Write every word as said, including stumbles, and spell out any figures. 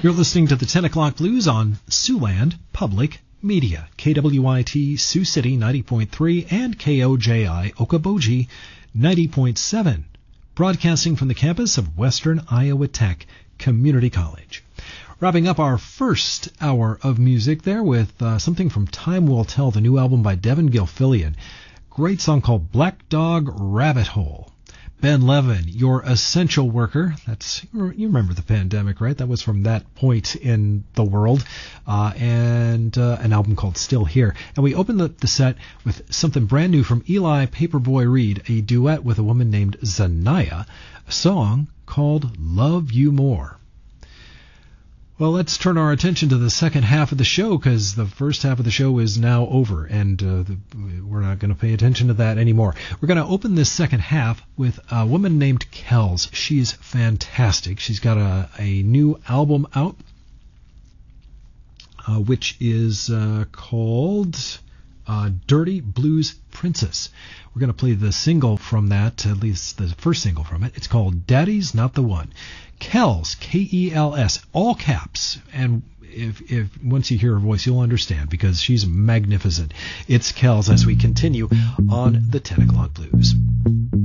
You're listening to the ten o'clock Blues on Siouxland Public Media, K W I T Sioux City ninety point three and K O J I Okoboji ninety point seven, broadcasting from the campus of Western Iowa Tech Community College. Wrapping up our first hour of music there with uh, something from Time Will Tell, the new album by Devin Gilfillian. Great song called Black Dog Rabbit Hole. Ben Levin, Your Essential Worker. That's, you remember the pandemic, right? That was from that point in the world. Uh, and uh, an album called Still Here. And we opened the, the set with something brand new from Eli Paperboy Reed, a duet with a woman named Zanaya, a song called Love You More. Well, let's turn our attention to the second half of the show, because the first half of the show is now over, and uh, the, we're not going to pay attention to that anymore. We're going to open this second half with a woman named Kells. She's fantastic. She's got a, a new album out, uh, which is uh, called uh, Dirty Blues Princess. We're going to play the single from that, at least the first single from it. It's called Daddy's Not the One. Kells, K E L S, all caps, and if, if once you hear her voice, you'll understand, because she's magnificent. It's Kells as we continue on the ten o'clock Blues.